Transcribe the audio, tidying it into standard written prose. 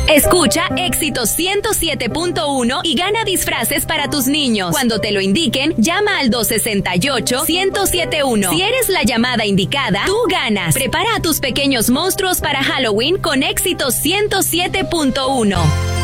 Escucha Éxito 107.1 y gana disfraces para tus niños. Cuando te lo indiquen, llama al 268-1071. Si eres la llamada indicada, tú ganas. Prepara a tus pequeños monstruos para Halloween con Éxito 107.1.